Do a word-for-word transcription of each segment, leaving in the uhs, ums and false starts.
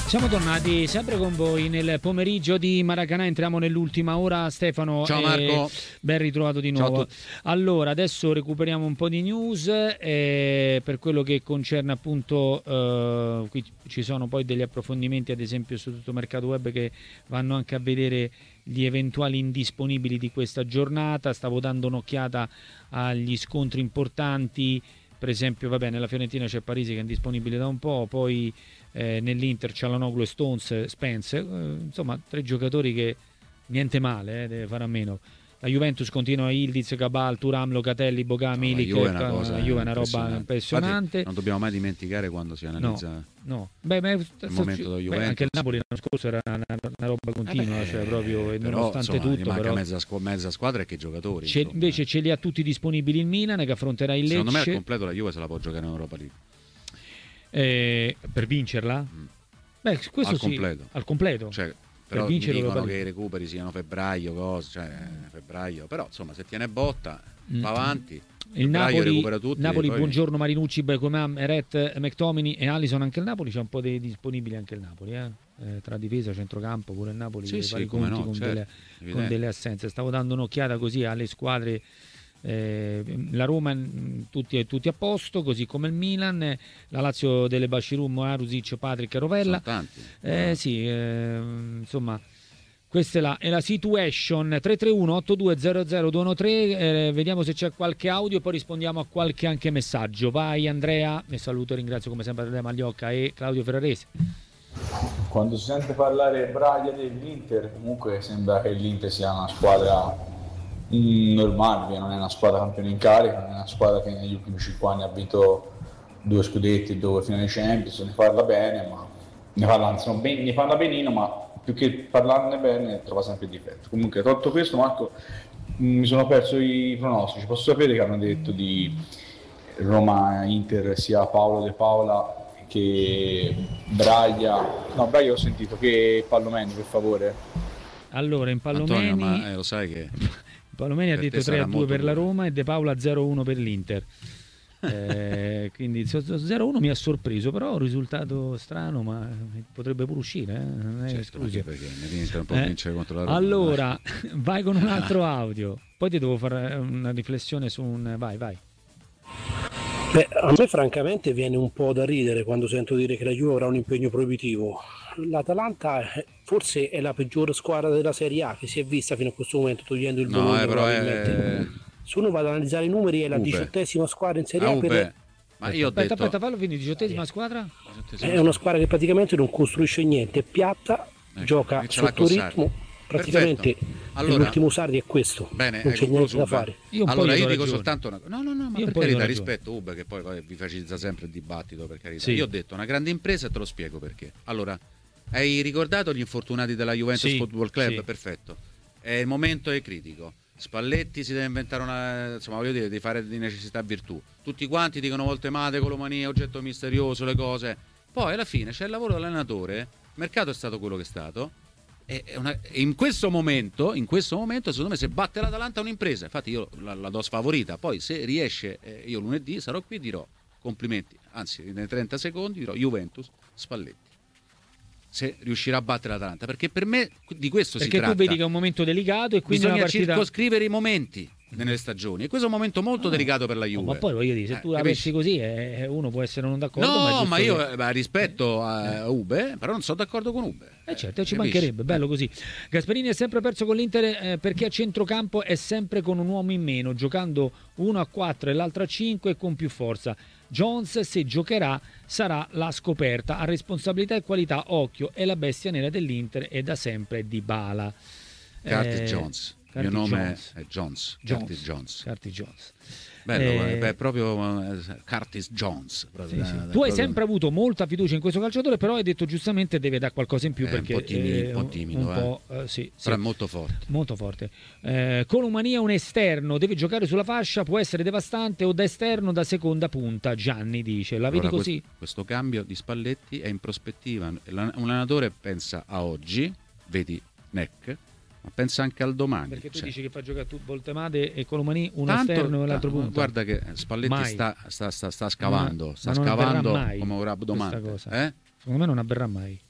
Siamo tornati sempre con voi nel pomeriggio di Maracanã, entriamo nell'ultima ora. Stefano, ciao Marco, ben ritrovato di nuovo. Allora, adesso recuperiamo un po' di news eh, per quello che concerne appunto, eh, qui ci sono poi degli approfondimenti ad esempio su tutto mercato web che vanno anche a vedere gli eventuali indisponibili di questa giornata. Stavo dando un'occhiata agli scontri importanti, per esempio vabbè, nella Fiorentina c'è Parisi che è indisponibile da un po', poi eh, nell'Inter Çalhanoğlu e Stones, Spence, eh, insomma tre giocatori che niente male, eh, deve fare a meno. La Juventus continua Ildiz, Cabal, Thuram, Locatelli, Boga, no, Milik, la Juve è una, cosa, la Juve è una roba impressionante. Infatti, non dobbiamo mai dimenticare quando si analizza no, no. Beh, beh, il momento dello Juventus. Anche il Napoli l'anno scorso era una, una roba continua, eh beh, cioè proprio però, nonostante insomma, tutto. Manca però, mezza, mezza squadra e che giocatori. Ce, invece ce li ha tutti disponibili il Milan che affronterà il Lecce. Secondo me al completo la Juve se la può giocare in Europa League. Eh, per vincerla? Mm. Beh, questo al sì, completo. Al completo. Cioè, però mi dicono che i recuperi siano febbraio, cose, cioè febbraio, però insomma se tiene botta mm. va avanti. Il Napoli recupera tutti. Napoli, poi... buongiorno Marinucci, Becomam, Eret, McTominay e Alisson. Anche il Napoli c'è un po' di disponibili anche il Napoli, eh? Eh, tra difesa, centrocampo, pure il Napoli sì, sì, come no, con, certo, delle, con delle assenze. Stavo dando un'occhiata così alle squadre. Eh, la Roma tutti, tutti a posto, così come il Milan, la Lazio delle Bashirum, Arusic, Patrick e Rovella. Tanti. Eh, sì, eh, insomma, questa è la, è la situation. Tre tre uno otto due zero zero due uno tre. Eh, vediamo se c'è qualche audio e poi rispondiamo a qualche anche messaggio. Vai Andrea, e saluto e ringrazio come sempre Andrea Magliocca e Claudio Ferrarese. Quando si sente parlare Braga dell'Inter, comunque sembra che l'Inter sia una squadra normale, non è una squadra campione in carica, non è una squadra che negli ultimi cinque anni ha vinto due scudetti e due finali Champions. Ne parla bene, ma ne parla, anzi, non ben, ne parla benino, ma più che parlarne bene trova sempre il difetto. Comunque, tolto questo, Marco, mi sono perso i pronostici. Posso sapere che hanno detto di Roma-Inter sia Paolo De Paola che Braga? No, Braga ho sentito, che Pallomeni, per favore. Allora, in Pallomeni... Antonio, ma eh, lo sai che... Palomeni ha detto tre a due per la Roma e De Paola zero a uno per l'Inter. Eh, quindi zero a uno mi ha sorpreso, però un risultato strano, ma potrebbe pure uscire, eh? Non è certo, perché ne viene un po' eh? vincere contro la Roma. Allora, vai con un altro audio, poi ti devo fare una riflessione su un... Vai, vai. Beh, a me francamente viene un po' da ridere quando sento dire che la Juve avrà un impegno proibitivo. L'Atalanta forse è la peggior squadra della Serie A che si è vista fino a questo momento, togliendo il no, Bologna, eh, però probabilmente. È... Se uno va ad analizzare i numeri è la Ube. diciottesima squadra in Serie A, A per... ma io ho aspetta, detto... aspetta, fallo finire, diciottesima squadra? È una squadra che praticamente non costruisce niente, è piatta, ecco, gioca sotto ritmo, praticamente allora, l'ultimo Sarri è questo, bene, non c'è ecco, niente da fare. Io allora io dico ragione. soltanto una cosa, no no no, ma io per carità rispetto Ube che poi, poi vi facilita sempre il dibattito, per carità. Sì. Io ho detto una grande impresa e te lo spiego perché. Allora, hai ricordato gli infortunati della Juventus sì, Football Club? Sì. Perfetto, è il momento è critico. Spalletti si deve inventare una, insomma, voglio dire, di fare di necessità virtù. Tutti quanti dicono volte mate, colomania, oggetto misterioso, le cose. Poi alla fine c'è il lavoro dell'allenatore, il mercato è stato quello che è stato. E una, in questo momento, in questo momento, secondo me, se batte l'Atalanta è un'impresa. Infatti io la, la do sfavorita. Poi se riesce, eh, io lunedì sarò qui e dirò complimenti. Anzi, nei trenta secondi dirò Juventus, Spalletti. Se riuscirà a battere l'Atalanta, perché per me di questo perché si tratta. Perché tu vedi che è un momento delicato e quindi bisogna una partita... circoscrivere i momenti nelle stagioni, e questo è un momento molto ah, delicato per la Juve. No, ma poi voglio dire, se eh, tu la pensi così, eh, uno può essere non d'accordo. No, ma, ma io che... beh, rispetto a Ube, però non sono d'accordo con Ube. Eh certo, ci capisci? mancherebbe, bello così. Gasperini è sempre perso con l'Inter eh, perché a centrocampo è sempre con un uomo in meno, giocando uno a quattro e l'altro a cinque con più forza. Jones, se giocherà, sarà la scoperta. A responsabilità e qualità, occhio, è la bestia nera dell'Inter e da sempre Dybala. Curtis eh, Jones. Il mio nome Jones. è Jones. Jones. Curtis Jones. Curtis Jones. Bello, eh, beh, proprio uh, Curtis Jones. Proprio, sì, da, sì. da, tu hai proprio... sempre avuto molta fiducia in questo calciatore, però hai detto giustamente deve dare qualcosa in più è perché un po' timido, è un po', timido, un eh. po', uh, sì, però sì. è molto forte. Molto forte. Eh, Colomania un esterno, deve giocare sulla fascia, può essere devastante o da esterno da seconda punta. Gianni dice, la allora, vedi così? Questo, questo cambio di Spalletti è in prospettiva. Un allenatore pensa a oggi, vedi Neck, ma pensa anche al domani. Perché tu cioè. dici che fa giocare tu Voltemade e Colomani un Tanto, esterno e l'altro punto. Guarda che Spalletti sta, sta, sta, sta scavando, ma, sta ma scavando come un rabdomante. cosa. Eh? Secondo me non avverrà mai.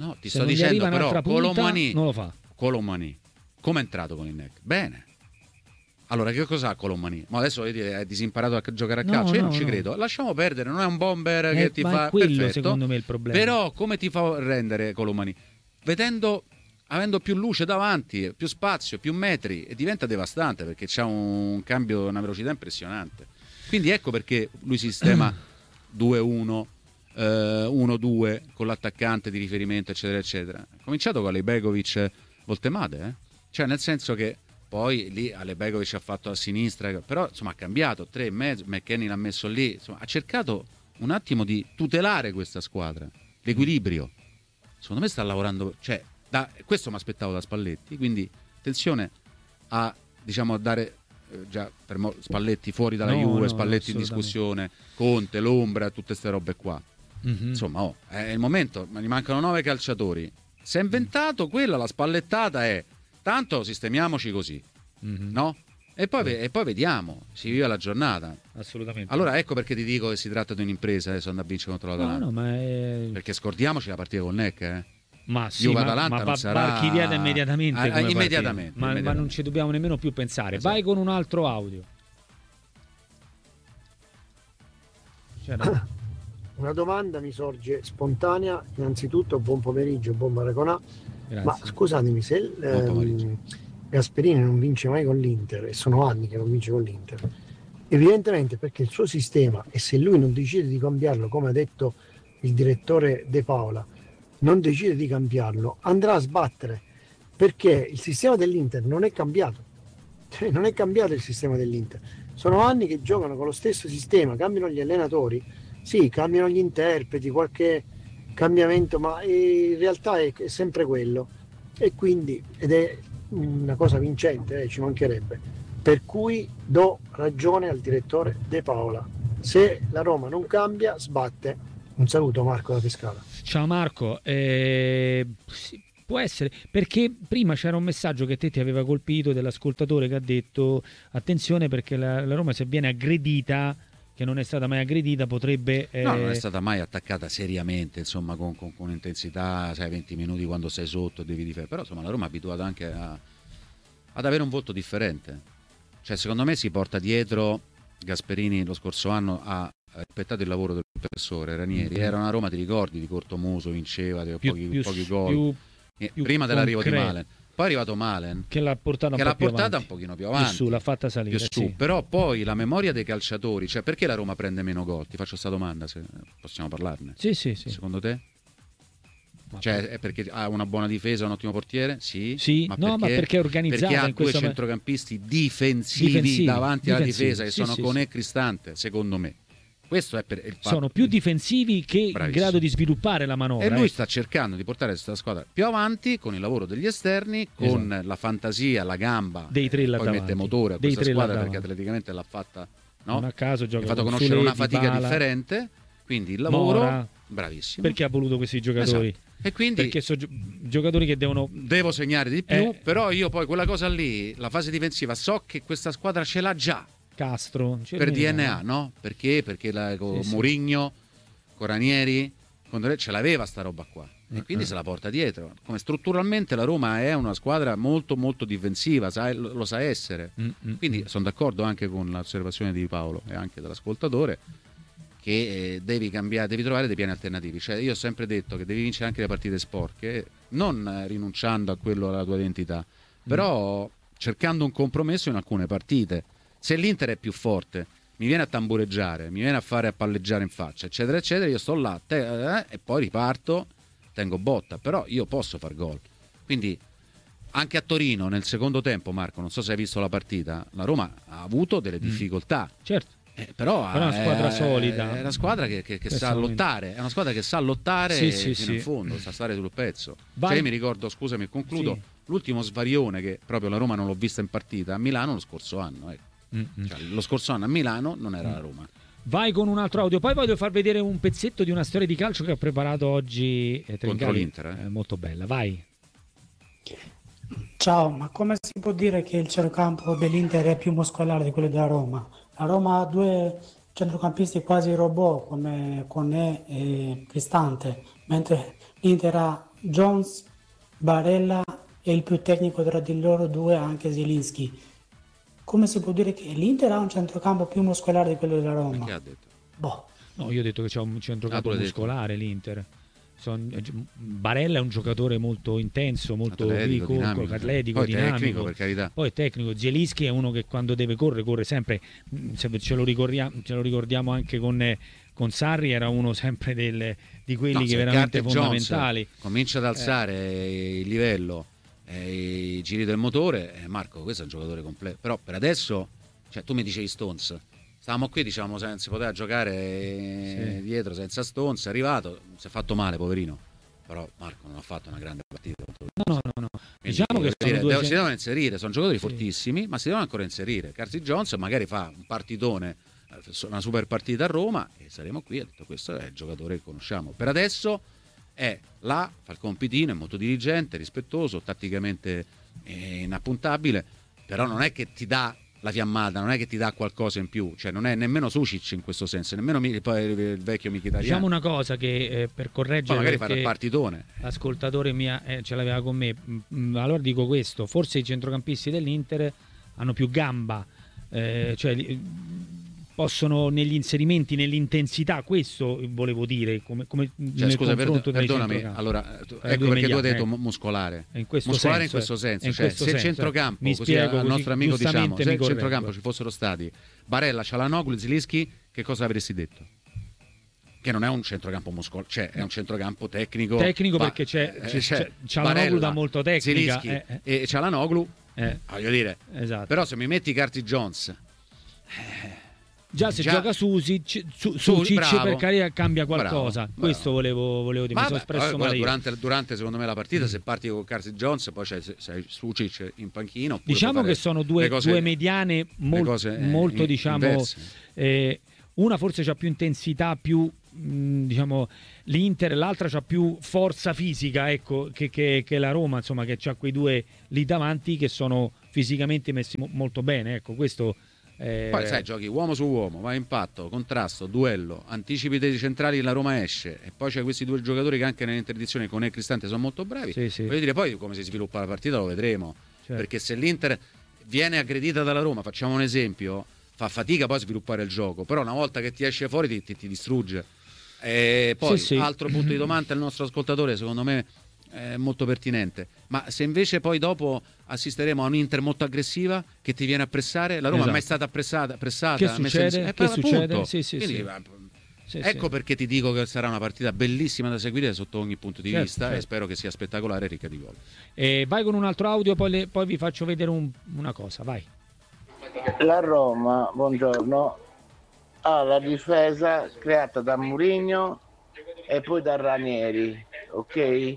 No, ti Se sto non gli dicendo arriva però un'altra punta, Colomani, non lo fa. Colomani, come è entrato con il neck? Bene. Allora, che cos'ha Colomani? Ma adesso vedi, è disimparato a giocare a No, calcio. Io no, non ci no. credo. Lasciamo perdere, non è un bomber Eh, che ti ma fa è quello perfetto. secondo me il problema. Però come ti fa rendere Colomani? Vedendo, avendo più luce davanti, più spazio, più metri, e diventa devastante perché c'ha un cambio, una velocità impressionante. Quindi ecco perché lui sistema due uno, eh, uno due con l'attaccante di riferimento, eccetera, eccetera. Ha cominciato con Alejbegovic Voltemade, eh? Cioè nel senso che poi lì Alejbegovic ha fatto a sinistra, però insomma ha cambiato, tre e mezzo, McKennie l'ha messo lì, insomma ha cercato un attimo di tutelare questa squadra, l'equilibrio. Secondo me sta lavorando, cioè da, questo mi aspettavo da Spalletti, quindi attenzione a, diciamo, a dare eh, già per mo, Spalletti fuori dalla No, Juve, no, Spalletti no, in discussione, Conte, l'ombra, tutte queste robe qua. Mm-hmm. Insomma, oh, è il momento, ma gli mancano nove calciatori. Si è inventato quella, la spallettata è tanto sistemiamoci così, mm-hmm. no? E poi, e poi vediamo, si vive la giornata. Assolutamente. Allora ecco perché ti dico che si tratta di un'impresa adesso andare a vincere contro l'Atalanta. No, no, ma è... Perché scordiamoci la partita con Neck, eh. Ma sì, ma, ma va, sarà... va archiviata immediatamente, ah, come immediatamente, ma, immediatamente ma non ci dobbiamo nemmeno più pensare. Esatto. Vai con un altro audio. C'era... Una domanda mi sorge spontanea. Innanzitutto buon pomeriggio, buon Maraconà. Grazie. Ma scusatemi, se ehm, Gasperini non vince mai con l'Inter, e sono anni che non vince con l'Inter, evidentemente perché il suo sistema, e se lui non decide di cambiarlo, come ha detto il direttore De Paola, non decide di cambiarlo, andrà a sbattere, perché il sistema dell'Inter non è cambiato. Cioè, non è cambiato il sistema dell'Inter. Sono anni che giocano con lo stesso sistema, cambiano gli allenatori, sì, cambiano gli interpreti, qualche cambiamento, ma in realtà è, è sempre quello. E quindi, ed è una cosa vincente, eh, ci mancherebbe. Per cui do ragione al direttore De Paola. Se la Roma non cambia, sbatte. Un saluto, Marco da Pescara. Ciao Marco, eh, sì, può essere, perché prima c'era un messaggio che te ti aveva colpito dell'ascoltatore che ha detto attenzione perché la, la Roma se viene aggredita, che non è stata mai aggredita, potrebbe... Eh... No, non è stata mai attaccata seriamente, insomma, con, con, con intensità, sai, venti minuti quando sei sotto devi difendere, però insomma la Roma è abituata anche a, ad avere un volto differente. Cioè secondo me si porta dietro, Gasperini lo scorso anno ha rispettato il lavoro del professore Ranieri, era una Roma, ti ricordi, di corto muso, vinceva, aveva più, pochi, più, pochi gol, più, eh, più prima dell'arrivo concreto. di Malen. Poi è arrivato Malen che l'ha portata, che un, l'ha po portata avanti, un pochino più avanti, più su, l'ha fatta salire, più su. Sì. Però poi la memoria dei calciatori, cioè perché la Roma prende meno gol? Ti faccio questa domanda, se possiamo parlarne. Sì, sì, sì. Secondo te? Cioè è perché ha una buona difesa, un ottimo portiere? Sì, sì. Ma no, perché? ma perché è organizzata perché ha in due questa... centrocampisti difensivi, difensivi davanti difensivi. alla difesa che sì, sono sì, con sì. e Cristante, secondo me. Questo è per il fatto. Sono più difensivi che Bravissimo. in grado di sviluppare la manovra. E lui eh. sta cercando di portare questa squadra più avanti con il lavoro degli esterni, con esatto. la fantasia, la gamba. Dei tre là poi davanti. mette motore a Dei questa tre là squadra perché davanti. atleticamente l'ha fatta, no? Non a caso gioca ha fatto con conoscere Solé, una fatica Dybala, differente, quindi il lavoro, Mora, bravissimo. perché ha voluto questi giocatori. Esatto. E quindi perché sono gio- giocatori che devono devo segnare di più, eh, però io poi quella cosa lì, la fase difensiva, so che questa squadra ce l'ha già. Castro Per D N A, no? Perché? Perché la, con Sì, Mourinho, con Ranieri, con, ce l'aveva sta roba qua e Uh-huh. quindi se la porta dietro. Come strutturalmente la Roma è una squadra molto molto difensiva, sa, lo, lo sa essere. Mm-mm. Quindi sono d'accordo anche con l'osservazione di Paolo e anche dell'ascoltatore che eh, devi cambiare, devi trovare dei piani alternativi. Cioè io ho sempre detto che devi vincere anche le partite sporche, non eh, rinunciando a quello alla tua identità, però mm. cercando un compromesso in alcune partite. Se l'Inter è più forte, mi viene a tambureggiare, mi viene a fare a palleggiare in faccia, eccetera, eccetera, io sto là te, eh, e poi riparto, tengo botta, però io posso far gol. Quindi anche a Torino nel secondo tempo, Marco, non so se hai visto la partita, la Roma ha avuto delle difficoltà. Mm. Certo. Eh, però, però è una squadra è, solida. È una squadra che, che, che sa solida. lottare, è una squadra che sa lottare sì, sì, fino sì. in fondo, sa stare sul pezzo. Vai. Cioè io mi ricordo, scusami, concludo, sì. l'ultimo svarione che proprio la Roma non l'ho vista in partita a Milano lo scorso anno, ecco. Cioè, lo scorso anno a Milano non era la Roma. Vai con un altro audio, poi voglio far vedere un pezzetto di una storia di calcio che ho preparato oggi eh, contro l'Inter, eh? È molto bella, vai. Ciao, ma come si può dire che il centrocampo dell'Inter è più muscolare di quello della Roma? La Roma ha due centrocampisti quasi robot come Koné e Cristante, mentre l'Inter ha Jones, Barella e il più tecnico tra di loro due anche Zielinski. Come si può dire che l'Inter ha un centrocampo più muscolare di quello della Roma? Che ha detto? Boh. No, io ho detto che c'è un centrocampo Ah, muscolare l'Inter. Son, Barella è un giocatore molto intenso, molto atletico, vivo, dinamico, atletico, poi dinamico. tecnico, per carità. Poi è tecnico. Zielinski è uno che quando deve correre, corre sempre. Se ce lo ricordiamo, ce lo ricordiamo anche con, con Sarri, era uno sempre del, di quelli No, che veramente Curtis fondamentali. Jones comincia ad alzare eh. il livello, eh, i giri del motore, eh, Marco, questo è un giocatore completo. Però per adesso, cioè, tu mi dicevi Stones. Stavamo qui, diciamo, se si poteva giocare sì. dietro senza Stones, è arrivato, si è fatto male, poverino. Però Marco non ha fatto una grande partita. No, no, no. no. Quindi, diciamo che dire, due... si devono inserire, sono giocatori sì. fortissimi, ma si devono ancora inserire. Curtis Jones magari fa un partitone, una super partita a Roma e saremo qui, ha detto questo è il giocatore che conosciamo. Per adesso è là, fa il compitino, è molto dirigente, rispettoso, tatticamente inappuntabile, però non è che ti dà la fiammata, non è che ti dà qualcosa in più, cioè non è nemmeno Sucic in questo senso, nemmeno mi, poi il vecchio Mkhitaryan. Diciamo una cosa che eh, per correggere, poi magari fare il partitone, l'ascoltatore mia eh, ce l'aveva con me, mm, allora dico questo, forse i centrocampisti dell'Inter hanno più gamba, eh, cioè possono negli inserimenti, nell'intensità, questo volevo dire, come, come cioè, nel scusa, confronto per, perdonami, allora eh, ecco perché mediani, tu hai detto ecco. muscolare, in questo muscolare senso, in questo senso, in cioè questo se senso, il centrocampo, mi così spiego, al nostro amico diciamo, se il centrocampo ci fossero stati Barella, Çalhanoğlu, Zielinski, che cosa avresti detto? Che non è un centrocampo muscolare, cioè è un centrocampo tecnico. Tecnico ba- perché c'è, eh, c'è, c'è Çalhanoğlu da molto tecnica. Zielinski eh, eh. e Çalhanoğlu, eh. voglio dire. Esatto. Però se mi metti Curtis Jones... Eh, Già se già, gioca Susic, su, su Cicci per carità cambia qualcosa. Bravo, bravo. Questo volevo, volevo dire, ma mi sono espresso male durante, durante secondo me la partita, mm. se parti con Curtis Jones, poi c'è, c'è Sucic in panchino. Diciamo che sono due, cose, due mediane mol, cose, molto, in, diciamo, eh, una forse c'ha più intensità, più mh, diciamo l'Inter, l'altra c'ha più forza fisica, ecco, che, che, che la Roma, insomma, che c'ha quei due lì davanti che sono fisicamente messi mo- molto bene, ecco, questo. Eh... Poi sai, giochi uomo su uomo, va impatto, contrasto, duello, anticipi dei centrali, la Roma esce, e poi c'è questi due giocatori che anche nell'interdizione con il Cristante sono molto bravi. Sì, sì. Voglio dire, poi come si sviluppa la partita lo vedremo, certo. Perché se l'Inter viene aggredita dalla Roma, facciamo un esempio, fa fatica poi a sviluppare il gioco, però una volta che ti esce fuori ti, ti, ti distrugge. E poi sì, sì. altro punto di domanda al nostro ascoltatore, secondo me è molto pertinente, ma se invece poi dopo assisteremo a un Inter molto aggressiva che ti viene a pressare, la Roma esatto. è mai stata pressata, pressata che succede? In... Eh, che succede? Sì, sì, Quindi, sì. ecco sì. perché ti dico che sarà una partita bellissima da seguire sotto ogni punto di certo, vista certo. E spero che sia spettacolare e ricca di gol. E vai con un altro audio, poi, le, poi vi faccio vedere un, una cosa, vai. La Roma, buongiorno, ha la difesa creata da Mourinho e poi da Ranieri, ok?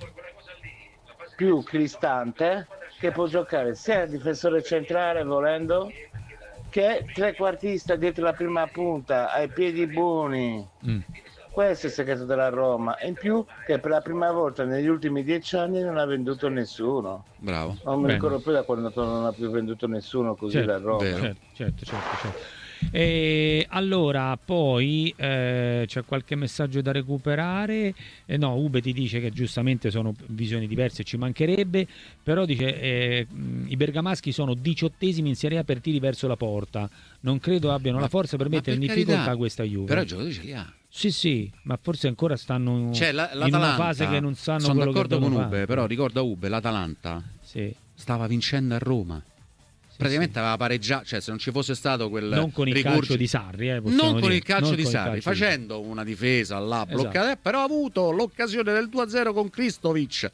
Più Cristante, che può giocare sia difensore centrale volendo che trequartista dietro la prima punta, ai piedi buoni. Mm. Questo è il segreto della Roma. E in più che per la prima volta negli ultimi dieci anni non ha venduto nessuno. Bravo. Non mi ricordo più da quando non ha più venduto nessuno così certo, la Roma. Certo, certo, certo, certo. E allora poi eh, c'è qualche messaggio da recuperare, eh, no, Ube ti dice che giustamente sono visioni diverse, ci mancherebbe, però dice eh, i bergamaschi sono diciottesimi in Serie A per tiri verso la porta, non credo abbiano ma, la forza per mettere per in difficoltà carità, questa Juve, però i giocatori ce li ha. Sì sì, ma forse ancora stanno cioè, la, in una fase che non sanno sono quello d'accordo che con Ube, fare. Però ricorda Ube, l'Atalanta sì. stava vincendo a Roma. Praticamente sì. aveva pareggiato, cioè se non ci fosse stato quel non con il ricurso... calcio di Sarri, eh, non con dire. il calcio non di Sarri, calcio facendo di... una difesa là esatto. bloccata, eh, però ha avuto l'occasione del due a zero con Kristovic.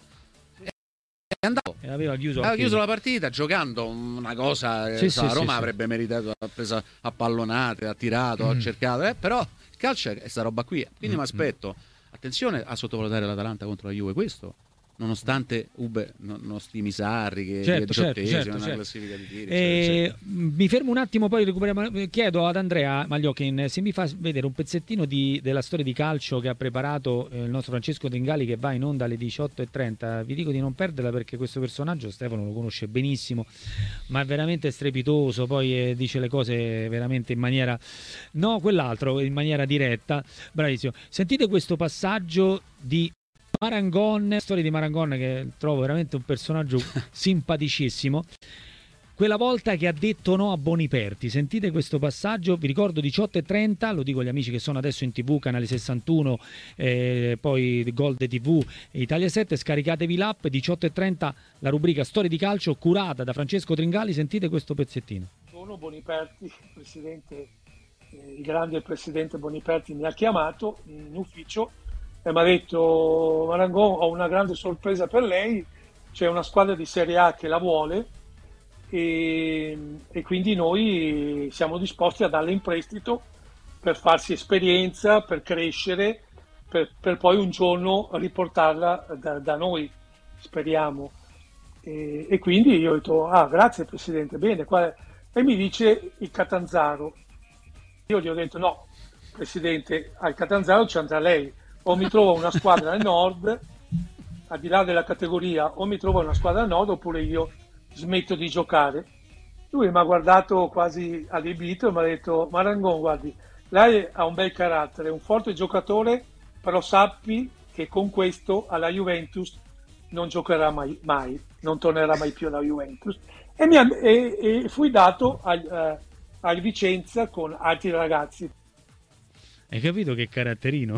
È andato, e aveva chiuso, aveva chiuso la partita giocando una cosa sì, eh, sì, la sì, Roma sì. avrebbe meritato, ha preso a pallonate, ha tirato, mm. ha cercato, eh, però il calcio è sta roba qui, quindi mi mm. aspetto, attenzione a sottovalutare l'Atalanta contro la Juve, questo nonostante Ube non, non stimi Sarri che certo, è diciottesimo certo, certo, nella certo. classifica di tiri, e cioè, mi fermo un attimo, poi recuperiamo. Chiedo ad Andrea Magliochin se mi fa vedere un pezzettino di, della storia di calcio che ha preparato eh, il nostro Francesco Dengali, che va in onda alle diciotto e trenta. Vi dico di non perderla perché questo personaggio Stefano lo conosce benissimo, ma è veramente strepitoso, poi eh, dice le cose veramente in maniera no quell'altro in maniera diretta, bravissimo. Sentite questo passaggio di Marangon, storia di Marangon che trovo veramente un personaggio simpaticissimo. Quella volta che ha detto no a Boniperti, sentite questo passaggio, vi ricordo diciotto e trenta, lo dico agli amici che sono adesso in tv, canale sessantuno, eh, poi Gold tivù, Italia sette, scaricatevi l'app, diciotto e trenta la rubrica Storie di calcio curata da Francesco Tringali, sentite questo pezzettino. Sono Boniperti, presidente, eh, il grande presidente Boniperti mi ha chiamato in ufficio e mi ha detto: Marangon, ho una grande sorpresa per lei, c'è una squadra di Serie A che la vuole, E, e quindi noi siamo disposti a darle in prestito per farsi esperienza, per crescere, per, per poi un giorno riportarla da, da noi, speriamo. E, e quindi io ho detto: ah, grazie Presidente, bene. Qua... E mi dice il Catanzaro. Io gli ho detto: no, Presidente, al Catanzaro ci andrà lei, o mi trovo una squadra al nord, al di là della categoria, o mi trovo una squadra al nord, oppure io smetto di giocare. Lui mi ha guardato quasi allibito e mi ha detto: Marangon, guardi, lei ha un bel carattere, è un forte giocatore, però sappi che con questo alla Juventus non giocherà mai, mai non tornerà mai più alla Juventus. E, mi ha, e, e fui dato al, uh, al Vicenza con altri ragazzi. Hai capito che caratterino?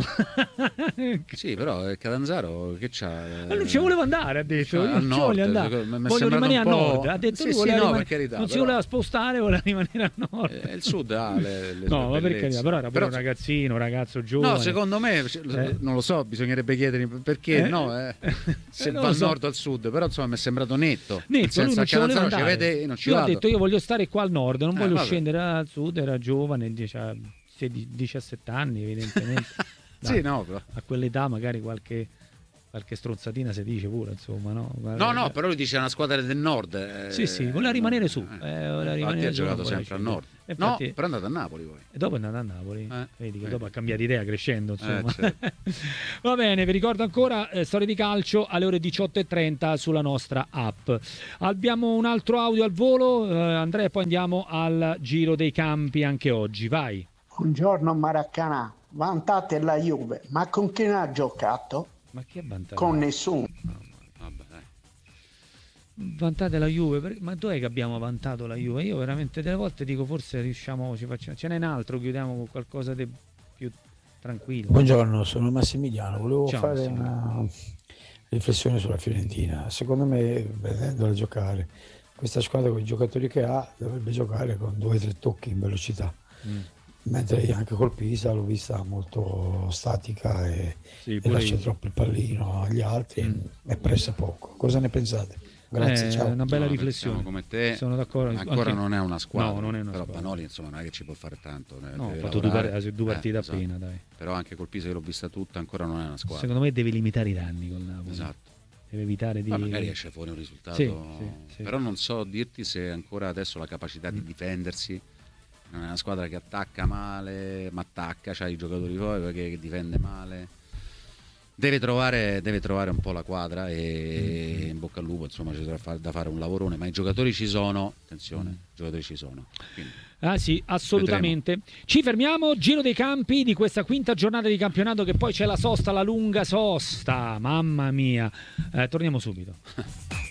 Sì, però il Catanzaro che c'ha? Ma non ci voleva andare, ha detto. Cioè, io al non ci nord, voglio andare. mi è Voglio rimanere a sembrato un po'- nord. Ha detto Sì, lui sì, voleva no, rimanere- per carità, non si però- voleva spostare, voleva rimanere a nord. Eh, il sud ha le, le sue No, ma per bellezze. carità, però era pure Però- un ragazzino, un ragazzo giovane. No, secondo me, Eh. non lo so, bisognerebbe chiedere perché Eh? no, eh. se Eh, non va lo al so. nord o al sud, però insomma mi è sembrato netto. Netto, Nel lui senso, non a ci voleva Catanzaro ci andare. vede, non ci Io ho vado. detto: io voglio stare qua al nord, non Eh, voglio vabbè. scendere al sud. Era giovane, dieci- sedici diciassette anni evidentemente. Sì, Dai, no, però. a quell'età magari qualche, qualche stronzatina si dice pure, insomma, no? No, no, però lui dice una squadra del nord. eh, Sì, sì, voleva rimanere su. eh. eh, voleva Infatti rimanere ha su, giocato non voleva sempre al scendere. nord. E No, infatti- però è andato a Napoli poi. E dopo è andato a Napoli, Eh, vedi che vedi. dopo ha cambiato idea crescendo, insomma. Eh, certo. Va bene, vi ricordo ancora eh, Storie di calcio alle ore diciotto e trenta sulla nostra app. Abbiamo un altro audio al volo, eh, Andrea, e poi andiamo al giro dei campi anche oggi. Vai. Buongiorno Maracanã, vantate la Juve, ma con chi ne ha giocato? Ma chi è vantato? Con nessuno. Vabbè, dai. Vantate la Juve, per- ma dov'è che abbiamo vantato la Juve? Io veramente delle volte dico forse riusciamo, ci facciamo, ce n'è un altro, chiudiamo con qualcosa di più tranquillo. Buongiorno, sono Massimiliano. Volevo Ciao, fare Massimiliano. una riflessione sulla Fiorentina. Secondo me, vedendola giocare, questa squadra con i giocatori che ha dovrebbe giocare con due o tre tocchi in velocità. Mm. Mentre anche col Pisa l'ho vista molto statica e, Sì, e pure lascia io. troppo il pallino agli altri Mm. e pressa poco. Cosa ne pensate? Grazie, Eh, ciao. una bella No, riflessione. pensiamo come te. Sono d'accordo. Ancora Anche- non è una squadra. No, non è una però squadra. Panoli insomma non è che ci può fare tanto. eh, No, ha deve fatto due, lavorare. par- due Eh, partite esatto. appena, dai. Però anche col Pisa che l'ho vista tutta ancora non è una squadra. Secondo me deve limitare i danni col Napoli. Esatto. Deve evitare di... Ma magari esce fuori un risultato. Sì, sì, sì. Però non so dirti se ancora adesso la capacità di difendersi. Non è una squadra che attacca male, ma attacca, c'ha i giocatori fuori perché che difende male. Deve trovare, deve trovare un po' la quadra e in bocca al lupo, insomma, ci sarà da fare un lavorone, ma i giocatori ci sono, attenzione, i giocatori ci sono. Quindi, Ah sì, assolutamente. Ci fermiamo, giro dei campi di questa quinta giornata di campionato, che poi c'è la sosta, la lunga sosta. Mamma mia. Eh, torniamo subito.